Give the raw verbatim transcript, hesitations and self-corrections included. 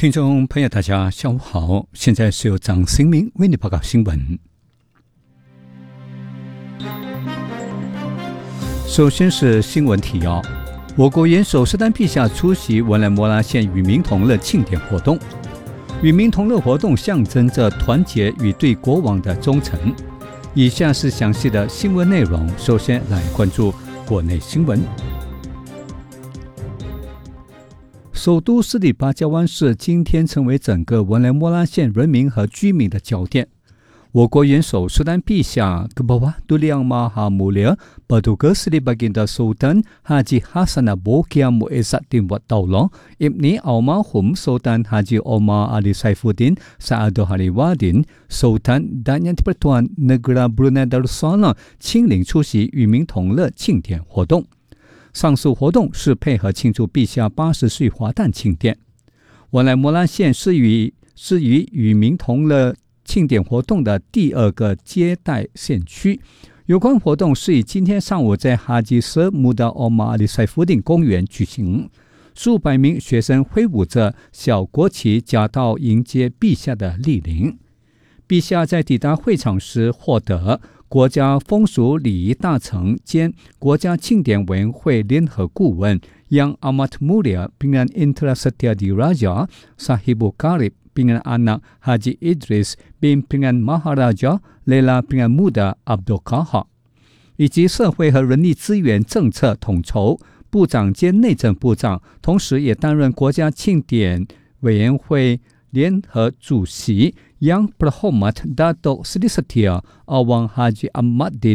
听众朋友大家下午好，现在是由张新明为你报告新闻。首先是新闻提要，我国元首斯丹陛下出席文莱摩拉县与民同乐庆典活动。与民同乐活动象征着团结与对国王的忠诚。以下是详细的新闻内容，首先来关注国内新闻。首都斯里巴加湾市今天成为整个文莱摩拉县人民和居民的焦点。我国元首苏丹陛下 ke bawah Tun Yang Maha Mulia Paduka Sri Baginda Sultan Haji Hasanah Bolkiah Muizzaddin Wad Daulah Ibni Almarhum Sultan Haji Omar Ali Saifuddin Saad Haliwaddin Sultan dan Yang di-Pertuan Negara Brunei Darussalam 亲临出席与民同乐庆典活动。上述活动是配合庆祝陛下八十岁华诞庆典。文莱摩拉县是与是与与民同乐庆典活动的第二个接待县区。有关活动是以今天上午在哈吉舍穆达奥马阿里塞夫丁公园举行，数百名学生挥舞着小国旗夹道迎接陛下的莅临。陛下在抵达会场时获得国家风俗礼仪大臣兼国家庆典委员会联合顾问 Yang Amat Mulia Pimpinan Intera Setia Diraja Sahibul Karib Pimpinan Anak Haji Idris bin Pimpinan Maharaja Lela Pimpinan Muda Abdul Kahar， 以及社会和人力资源政策统筹部长兼内政部长，同时也担任国家庆典委员会联合主席Yang Berhormat Datuk Seri Setia Awang Haji Ahmad Din